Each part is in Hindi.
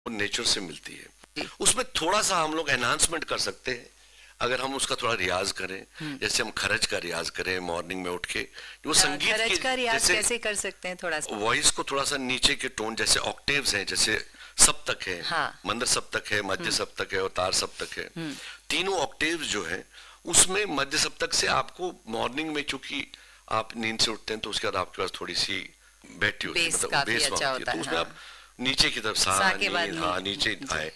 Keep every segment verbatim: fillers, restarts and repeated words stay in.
वो नेचर से मिलती है। उसमें थोड़ा सा हम लोग एनहांसमेंट कर सकते हैं अगर हम उसका थोड़ा रियाज करें, जैसे हम खरज का रियाज करें मॉर्निंग में उठ के। वो संगीत खरज का रियाज कैसे कर सकते हैं? थोड़ा सा वॉइस को थोड़ा सा नीचे के टोन, जैसे ऑक्टेव्स हैं, जैसे सप्तक है, हाँ। मंद्र सप्तक है, मध्य सप्तक है और तार सप्तक है। तीनों ऑक्टेव्स जो है उसमें मध्य सप्तक से आपको मॉर्निंग में, चूंकि आप नींद से उठते हैं तो उसके बाद आपके पास थोड़ी सी बैठी होती है, मतलब बेस अच्छा होती है, तो उसमें आप नीचे की तरफ सा, सा के बाद नी, हाँ नीचे आए,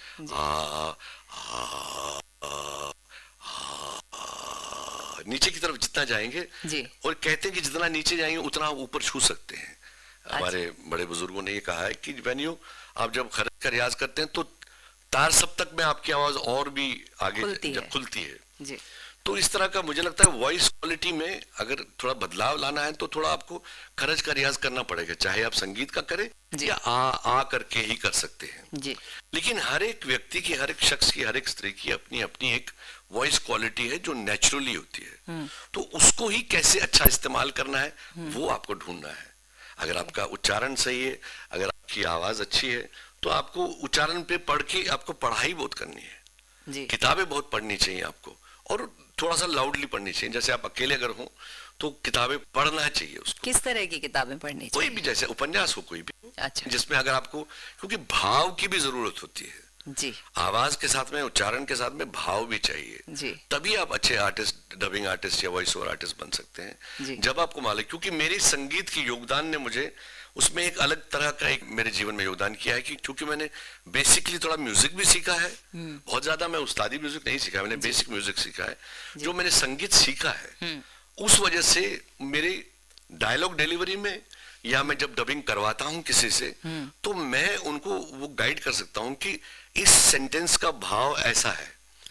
नीचे की तरफ जितना जाएंगे जी। और कहते हैं कि जितना नीचे जाएंगे उतना आप ऊपर छू सकते हैं। हमारे बड़े बुजुर्गों ने ये कहा है कि व्हेन यू, आप जब खरज का रियाज करते हैं तो तार सप्तक में आपकी आवाज और भी आगे खुलती जब है। खुलती है जी। तो इस तरह का मुझे लगता है वॉइस क्वालिटी में अगर थोड़ा बदलाव लाना है तो थोड़ा आपको खरज का रियाज करना पड़ेगा, चाहे आप संगीत का करें या आ आ करके ही कर सकते हैं जी। लेकिन हर एक व्यक्ति की, हर एक शख्स की, हर एक स्त्री की अपनी अपनी एक वॉइस क्वालिटी है जो नेचुरली होती है, तो उसको ही कैसे अच्छा इस्तेमाल करना है वो आपको ढूंढना है। अगर आपका उच्चारण सही है, अगर आपकी आवाज अच्छी है, तो आपको उच्चारण पे पढ़ के आपको पढ़ाई बहुत करनी है जी। किताबें बहुत पढ़नी चाहिए आपको, और थोड़ा सा लाउडली पढ़नी चाहिए। जैसे आप अकेले अगर हो तो किताबें पढ़ना चाहिए उसको। किस तरह की किताबें पढ़नी चाहिए? कोई भी, जैसे उपन्यास हो कोई भी, अच्छा। जिसमें अगर आपको, क्योंकि भाव की भी जरूरत होती है जी। आवाज के साथ में, उच्चारण के साथ में भाव भी चाहिए जी। तभी आप अच्छे आर्टिस्ट, डबिंग आर्टिस्ट या वॉइस ओवर आर्टिस्ट बन सकते हैं। जी। जब आपको मालूम, क्योंकि मेरी संगीत की योगदान ने मुझे उसमें एक अलग तरह का एक मेरे जीवन में योगदान किया है कि क्योंकि मैंने बेसिकली थोड़ा म्यूजिक भी सीखा है, बहुत ज्यादा मैं उस्तादी म्यूजिक नहीं सीखा, मैंने बेसिक म्यूजिक सीखा है। जो मैंने संगीत सीखा है उस वजह से मेरे डायलॉग डिलीवरी में, या मैं जब डबिंग करवाता हूं किसी से तो मैं उनको वो गाइड कर सकता हूं कि इस सेंटेंस का भाव ऐसा है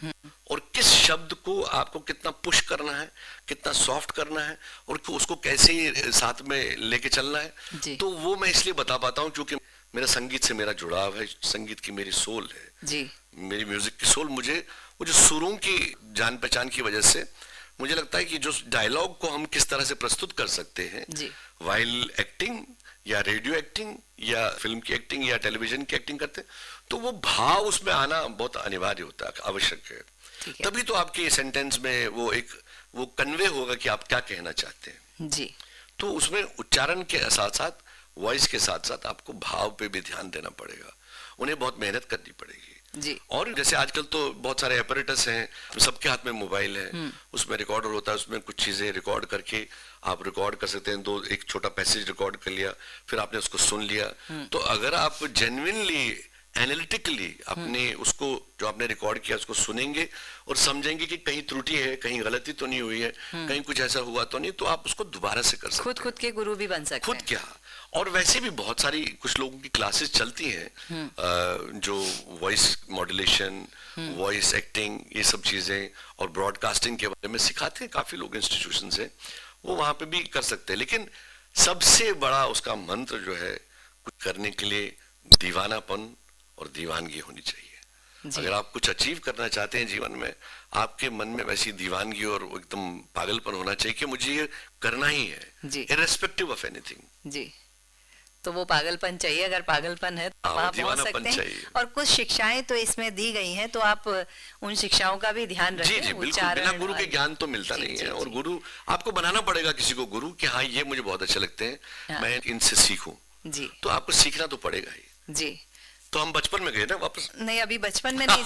और किस शब्द को आपको कितना पुश करना है, कितना सॉफ्ट करना है और उसको कैसे साथ में लेके चलना है। तो वो मैं इसलिए बता पाता हूं क्योंकि मेरा संगीत से मेरा जुड़ाव है, संगीत की मेरी सोल है जी। मेरी म्यूजिक की सोल। मुझे वो जो सुरों की जान पहचान की वजह से मुझे लगता है कि जो डायलॉग को हम किस तरह से प्रस्तुत कर सकते हैं वाइल एक्टिंग या रेडियो एक्टिंग या फिल्म की एक्टिंग या टेलीविजन की एक्टिंग करते हैं, तो वो भाव उसमें आना बहुत अनिवार्य होता है, आवश्यक है, है। तभी तो आपके सेंटेंस में वो एक वो कन्वे होगा कि आप क्या कहना चाहते हैं जी। तो उसमें उच्चारण के साथ साथ, वॉइस के साथ साथ आपको भाव पे भी ध्यान देना पड़ेगा, उन्हें बहुत मेहनत करनी पड़ेगी जी। और जैसे आजकल तो बहुत सारे एपरेटस हैं, सबके हाथ में मोबाइल है, उसमें रिकॉर्डर होता है, उसमें कुछ चीजें रिकॉर्ड करके आप रिकॉर्ड कर सकते हैं। दो एक छोटा पैसेज रिकॉर्ड कर लिया, फिर आपने उसको सुन लिया, तो अगर आप जेन्युइनली एनालिटिकली अपने उसको जो आपने रिकॉर्ड किया उसको सुनेंगे और समझेंगे कि कहीं त्रुटि है, कहीं गलती तो नहीं हुई है, कहीं कुछ ऐसा हुआ तो नहीं, तो आप उसको दोबारा से कर सकते हैं। खुद खुद के गुरु भी बन सकते हैं। खुद क्या, और वैसे भी बहुत सारी कुछ लोगों की क्लासेस चलती हैं जो वॉइस मॉड्यूलेशन, वॉइस एक्टिंग, ये सब चीजें और ब्रॉडकास्टिंग के बारे में सिखाते हैं काफी लोग, इंस्टीट्यूशन से, वो वहां पे भी कर सकते हैं। लेकिन सबसे बड़ा उसका मंत्र जो है, कुछ करने के लिए दीवानापन और दीवानगी होनी चाहिए। अगर आप कुछ अचीव करना चाहते हैं जीवन में, आपके मन में वैसी दीवानगी और एकदम पागलपन होना चाहिए कि मुझे ये करना ही है, इररिस्पेक्टिव ऑफ एनीथिंग। जी। तो वो पागलपन चाहिए, अगर पागलपन है तो आप पहुंच सकते हैं। और कुछ शिक्षाएं तो इसमें दी गई हैं, तो आप उन शिक्षाओं का भी ध्यान रखें। जी जी बिल्कुल, बिना गुरु के ज्ञान तो मिलता नहीं है, और गुरु आपको बनाना पड़ेगा किसी को गुरु कि हाँ ये मुझे बहुत अच्छे लगते हैं, मैं इनसे सीखूं, जी। तो आपको सीखना तो पड़ेगा ही। जी। तो हम बचपन में गए ना वापस? नहीं, अभी बचपन में नहीं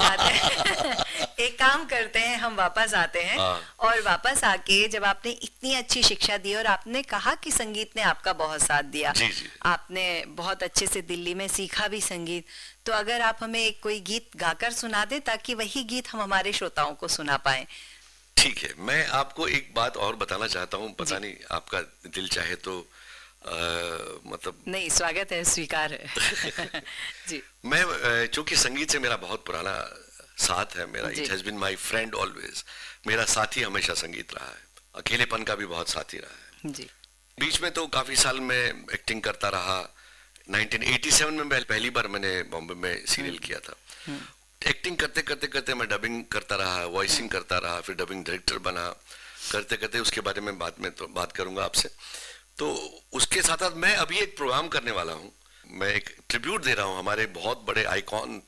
जाते। एक काम करते हैं, हम वापस आते हैं और वापस आके जब आपने इतनी अच्छी शिक्षा दी और आपने कहा कि संगीत ने आपका बहुत साथ दिया, जी जी। आपने बहुत अच्छे से दिल्ली में सीखा भी संगीत, तो अगर आप हमें एक कोई गीत गाकर सुना दे ताकि वही गीत हम हमारे श्रोताओं को सुना पाए। ठीक है, मैं आपको एक बात और बताना चाहता हूँ, पता नहीं आपका दिल चाहे तो आ, मतलब नहीं, स्वागत है, स्वीकार है। जी। मैं चूंकि संगीत से मेरा बहुत पुराना साथ है, मेरा it has been my friend always, मेरा साथी हमेशा संगीत रहा है, अकेलेपन का भी बहुत साथी रहा है। जी। बीच में तो काफी साल में एक्टिंग करता रहा। नाइनटीन एटी सेवन में पहली बार मैंने बॉम्बे में सीरियल किया था। एक्टिंग करते करते करते मैं डबिंग करता रहा, वॉइसिंग करता रहा, फिर डबिंग डायरेक्टर बना, करते करते उसके बारे में बाद में तो बात करूंगा आपसे। तो उसके साथ साथ मैं अभी एक प्रोग्राम करने वाला हूँ, मैं एक ट्रिब्यूट दे रहा हूँ हमारे बहुत बड़े आइकॉन